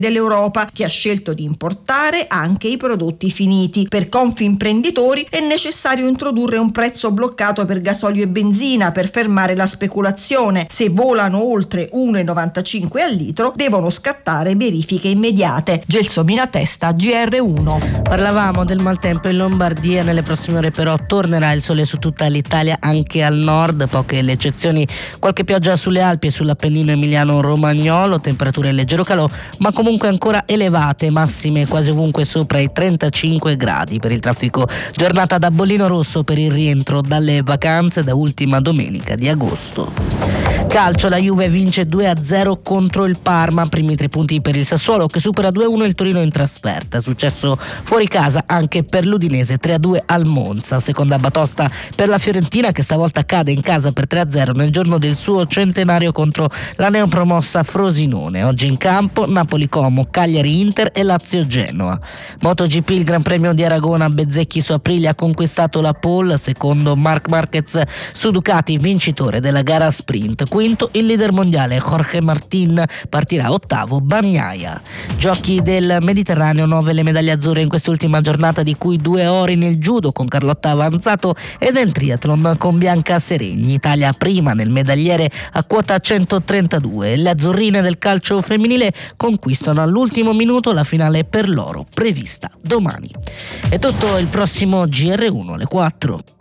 dell'Europa, che ha scelto di importare anche i prodotti finiti. Per Confimprenditori è necessario introdurre un prezzo bloccato per gasolio e benzina per fermare la speculazione. Se volano oltre 1,95 al litro devono scattare verifiche immediate. Gelsomina Testa, GR1. Parlavamo del maltempo in Lombardia, nelle prossime ore però tornerà il sole su tutta l'Italia, anche al nord, poche le eccezioni, qualche pioggia sulle Alpi e sull'Appennino emiliano-romagnolo, temperature in leggero calo, ma comunque ancora elevate, massime quasi ovunque sopra i 35 gradi. Per il traffico giornata da bollino rosso per il rientro dalle vacanze da ultima domenica di agosto. Calcio, la Juve vince 2-0 contro il Parma, primi 3 punti per il Sassuolo che supera 2-1 il Torino in trasferta. Successo fuori casa anche per l'Udinese, 3-2 al Monza. Seconda batosta per la Fiorentina che stavolta cade in casa per 3-0 nel giorno del suo centenario contro la neopromossa Frosinone. Oggi in campo Napoli-Como, Cagliari-Inter e Lazio-Genoa. MotoGP, il Gran Premio di Aragona, Bezzecchi su Aprilia ha conquistato la pole, secondo Marc Marquez su Ducati, vincitore della gara sprint. Quinto il leader mondiale Jorge Martin, partirà ottavo Bagnaia. Giochi del Mediterraneo, 9 le medaglie azzurre in quest'ultima giornata, di cui 2 ori nel judo con Carlotta Avanzato e nel triathlon con Bianca Seregni. Italia prima nel medagliere a quota 132. Le azzurrine del calcio femminile conquistano all'ultimo minuto la finale per loro prevista domani. È tutto, il prossimo GR1 alle 4.